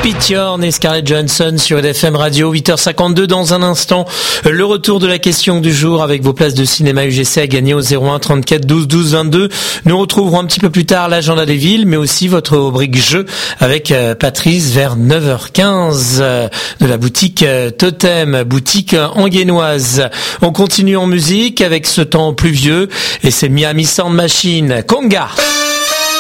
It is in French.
Pete Yorn et Scarlett Johansson sur LFM Radio, 8h52. Dans un instant, le retour de la question du jour avec vos places de cinéma UGC à gagner au 01 34 12 12 22. Nous retrouverons un petit peu plus tard l'agenda des villes, mais aussi votre rubrique jeu avec Patrice vers 9h15 de la boutique Totem, boutique anguennoise. On continue en musique avec ce temps pluvieux et c'est Miami Sound Machine, Conga.